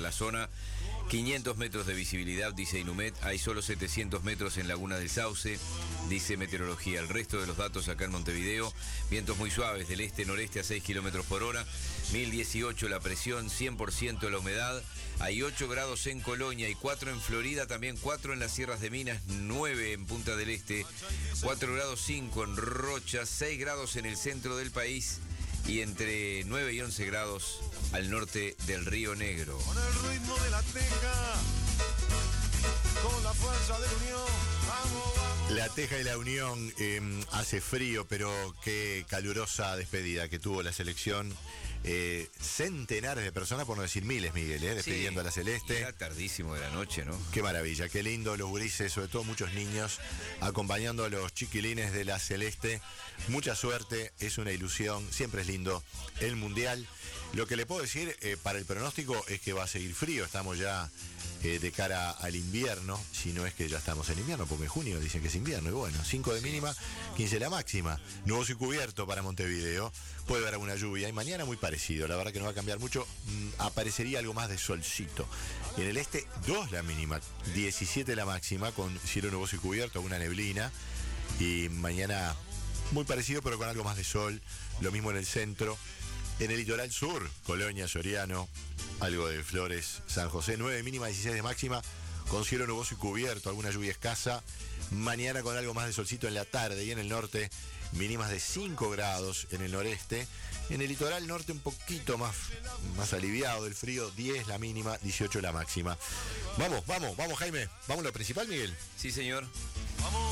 la zona. 500 metros de visibilidad, dice Inumet. Hay solo 700 metros en Laguna del Sauce, dice Meteorología. El resto de los datos acá en Montevideo. Vientos muy suaves del este-noreste a 6 kilómetros por hora. 1018 la presión, 100% la humedad. Hay 8 grados en Colonia y 4 en Florida, también 4 en las sierras de Minas, 9 en Punta del Este, 4 grados 5 en Rocha, 6 grados en el centro del país y entre 9 y 11 grados al norte del Río Negro. Con el ritmo de la teja, con la fuerza de la unión, vamos, vamos. La Teja y la Unión, hace frío, pero qué calurosa despedida que tuvo la selección. Centenares de personas, por no decir miles, Miguel, despidiendo a la Celeste. Era tardísimo de la noche, ¿no? Qué maravilla, qué lindo, los gurises, sobre todo muchos niños, acompañando a los chiquilines de la Celeste. Mucha suerte, es una ilusión, siempre es lindo el Mundial. Lo que le puedo decir para el pronóstico es que va a seguir frío, estamos ya de cara al invierno, si no es que ya estamos en invierno, porque en junio dicen que es invierno, y bueno, 5 de mínima, 15 la máxima. Nuboso y cubierto para Montevideo, puede haber alguna lluvia, y mañana muy parecido, la verdad que no va a cambiar mucho, aparecería algo más de solcito. Y en el este, 2 la mínima, 17 la máxima, con cielo nuboso y cubierto, alguna neblina, y mañana muy parecido, pero con algo más de sol, lo mismo en el centro. En el litoral sur, Colonia, Soriano, algo de Flores, San José, 9 de mínima, 16 de máxima, con cielo nuboso y cubierto, alguna lluvia escasa. Mañana con algo más de solcito en la tarde y en el norte, mínimas de 5 grados en el noreste. En el litoral norte un poquito más aliviado del frío, 10 la mínima, 18 la máxima. Vamos, Jaime, vamos a lo principal, Miguel. Sí, señor.